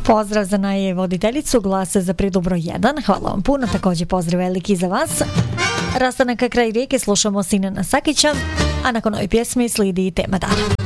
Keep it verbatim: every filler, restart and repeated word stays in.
Pozdrav za naje voditeljicu Glasa za pridu broj jedan. Hvala vam puno, također pozdrav veliki za vas. Rastanak kraj rijeke slušamo Sinana Sakića, a nakon ove pjesme slidi tema dana.